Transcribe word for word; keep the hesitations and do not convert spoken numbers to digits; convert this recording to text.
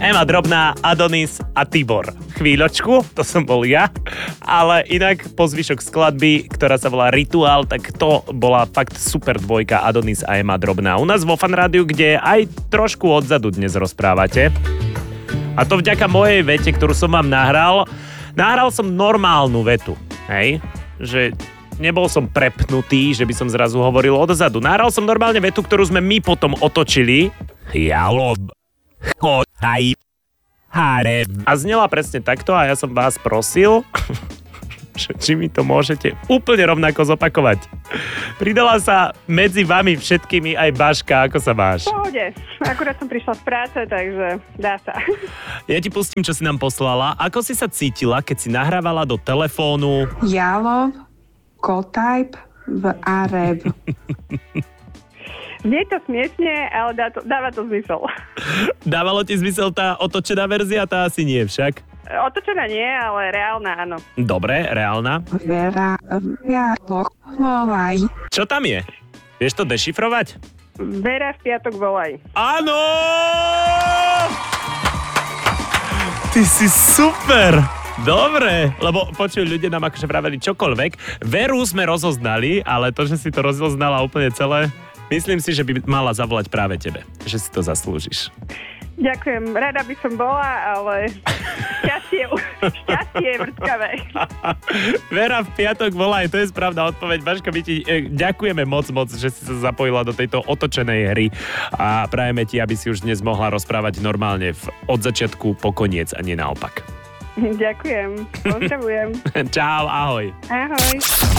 Ema Drobná, Adonis a Tibor. Chvíľočku, to som bol ja, ale inak po zvyšok skladby, ktorá sa volá Rituál, tak to bola fakt super dvojka Adonis a Ema Drobná. U nás vo Fan Rádiu, kde aj trošku odzadu dnes rozprávate. A to vďaka mojej vete, ktorú som vám nahral. Nahral som normálnu vetu, hej? Že nebol som prepnutý, že by som zrazu hovoril odzadu. Nahral som normálne vetu, ktorú sme my potom otočili. Jalob. Chodaj. Hare. A znela presne takto a ja som vás prosil, že či mi to môžete úplne rovnako zopakovať. Pridala sa medzi vami všetkými aj Baška, ako sa máš? V pohode. Akurát som prišla z práce, takže dá sa. Ja ti pustím, čo si nám poslala. Ako si sa cítila, keď si nahrávala do telefónu? Jalov, kotajp v Areb. Nie je to smiešne, ale dá to, dáva to zmysel. Dávalo ti zmysel tá otočená verzia? Tá asi nie však. Otočená nie, ale reálna áno. Dobre, reálna. Vera, piatok, volaj. Čo tam je? Vieš to dešifrovať? Vera v piatok volaj. Áno! Ty si super! Dobre, lebo počuj, ľudia nám akože vraveli čokoľvek. Veru sme rozoznali, ale to, že si to rozoznala úplne celé, myslím si, že by mala zavolať práve tebe. Že si to zaslúžiš. Ďakujem, rada by som bola, ale šťastie, šťastie je vrtkavé. Vera v piatok volaj, to je správna odpoveď. Baška, my ti e, ďakujeme moc, moc, že si sa zapojila do tejto otočenej hry a prajeme ti, aby si už dnes mohla rozprávať normálne v, od začiatku po koniec a nie naopak. Ďakujem, pozdravujem. Čau, ahoj. Ahoj.